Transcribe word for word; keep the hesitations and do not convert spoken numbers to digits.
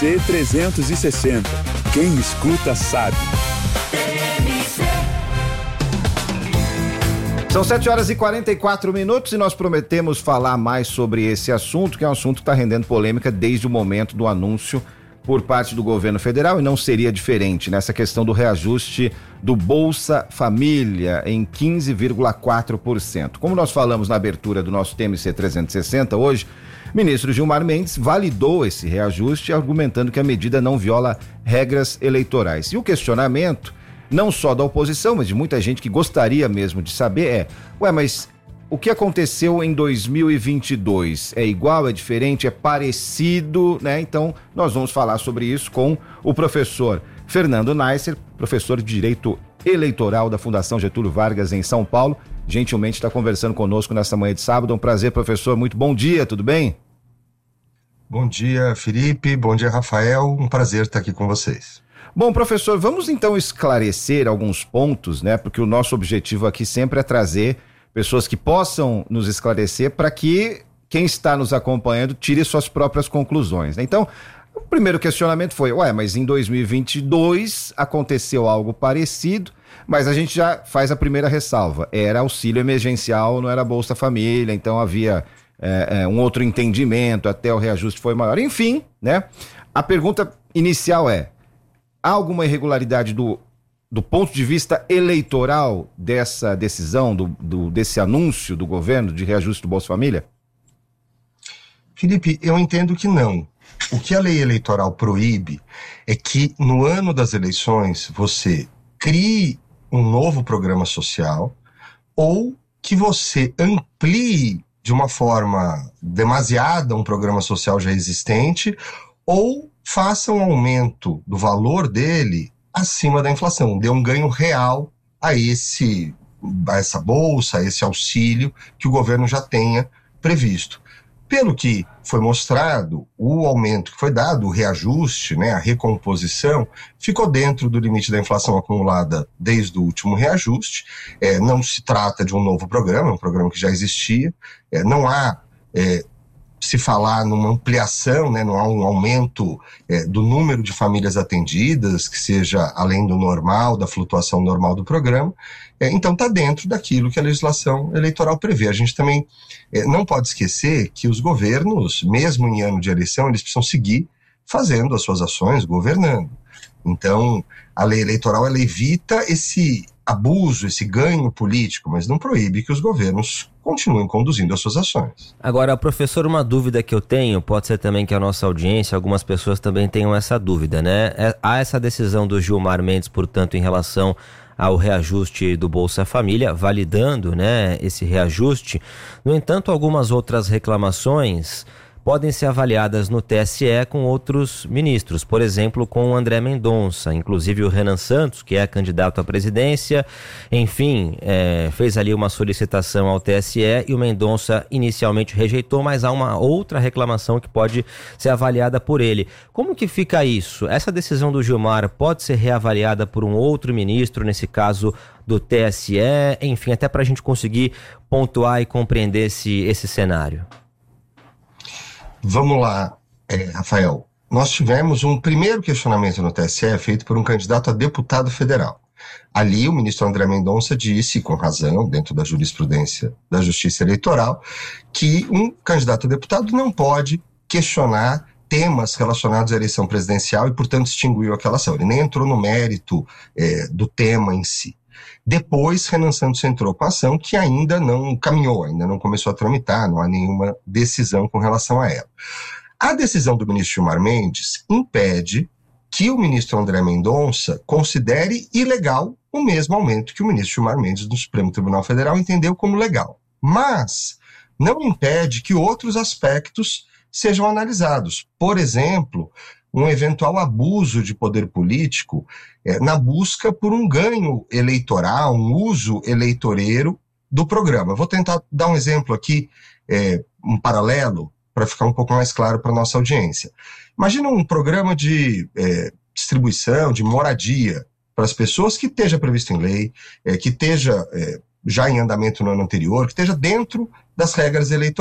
T trezentos e sessenta. Quem escuta sabe. São sete horas e quarenta e quatro minutos e nós prometemos falar mais sobre esse assunto, que é um assunto que está rendendo polêmica desde o momento do anúncio por parte do governo federal, e não seria diferente nessa questão do reajuste do Bolsa Família em quinze vírgula quatro por cento. Como nós falamos na abertura do nosso T M C trezentos e sessenta hoje, o ministro Gilmar Mendes validou esse reajuste, argumentando que a medida não viola regras eleitorais. E o questionamento, não só da oposição, mas de muita gente que gostaria mesmo de saber é, ué, mas o que aconteceu em dois mil e vinte e dois é igual, é diferente, é parecido, né? Então, nós vamos falar sobre isso com o professor Fernando Neisser, professor de Direito Eleitoral da Fundação Getúlio Vargas em São Paulo. Gentilmente está conversando conosco nesta manhã de sábado. É um prazer, professor. Muito bom dia, tudo bem? Bom dia, Felipe. Bom dia, Rafael. Um prazer estar aqui com vocês. Bom, professor, vamos então esclarecer alguns pontos, né? Porque o nosso objetivo aqui sempre é trazer pessoas que possam nos esclarecer para que quem está nos acompanhando tire suas próprias conclusões, né? Então, o primeiro questionamento foi, ué, mas em dois mil e vinte e dois aconteceu algo parecido, mas a gente já faz a primeira ressalva, era auxílio emergencial, não era Bolsa Família, então havia é, é, um outro entendimento, até o reajuste foi maior, enfim, né? A pergunta inicial é, há alguma irregularidade do, do ponto de vista eleitoral dessa decisão, do, do, desse anúncio do governo de reajuste do Bolsa Família? Felipe, eu entendo que não. O que a lei eleitoral proíbe é que no ano das eleições você crie um novo programa social ou que você amplie de uma forma demasiada um programa social já existente ou faça um aumento do valor dele acima da inflação, dê um ganho real a, esse, a essa bolsa, a esse auxílio que o governo já tenha previsto. Pelo que foi mostrado, o aumento que foi dado, o reajuste, né, a recomposição, ficou dentro do limite da inflação acumulada desde o último reajuste. É, não se trata de um novo programa, é um programa que já existia. É, não há, é, se falar numa ampliação, né, não há um aumento é, do número de famílias atendidas, que seja além do normal, da flutuação normal do programa. É, então está dentro daquilo que a legislação eleitoral prevê. A gente também é, não pode esquecer que os governos, mesmo em ano de eleição, eles precisam seguir fazendo as suas ações, governando. Então, a lei eleitoral ela evita esse abuso, esse ganho político, mas não proíbe que os governos continuem conduzindo as suas ações. Agora, professor, uma dúvida que eu tenho, pode ser também que a nossa audiência, algumas pessoas também tenham essa dúvida, né? É, há essa decisão do Gilmar Mendes, portanto, em relação ao reajuste do Bolsa Família, validando, né, esse reajuste. No entanto, algumas outras reclamações podem ser avaliadas no T S E com outros ministros, por exemplo, com o André Mendonça, inclusive o Renan Santos, que é candidato à presidência, enfim, é, fez ali uma solicitação ao T S E e o Mendonça inicialmente rejeitou, mas há uma outra reclamação que pode ser avaliada por ele. Como que fica isso? Essa decisão do Gilmar pode ser reavaliada por um outro ministro, nesse caso do T S E, enfim, até para a gente conseguir pontuar e compreender esse, esse cenário? Vamos lá, é, Rafael. Nós tivemos um primeiro questionamento no T S E feito por um candidato a deputado federal. Ali o ministro André Mendonça disse, com razão, dentro da jurisprudência da Justiça Eleitoral, que um candidato a deputado não pode questionar temas relacionados à eleição presidencial e, portanto, extinguiu aquela ação. Ele nem entrou no mérito é, do tema em si. Depois, Renan Santos entrou com a ação que ainda não caminhou, ainda não começou a tramitar, não há nenhuma decisão com relação a ela. A decisão do ministro Gilmar Mendes impede que o ministro André Mendonça considere ilegal o mesmo aumento que o ministro Gilmar Mendes do Supremo Tribunal Federal entendeu como legal. Mas não impede que outros aspectos sejam analisados. Por exemplo, um eventual abuso de poder político é, na busca por um ganho eleitoral, um uso eleitoreiro do programa. Eu vou tentar dar um exemplo aqui, é, um paralelo, para ficar um pouco mais claro para a nossa audiência. Imagina um programa de é, distribuição, de moradia para as pessoas que esteja previsto em lei, é, que esteja é, já em andamento no ano anterior, que esteja dentro das regras eleitorais.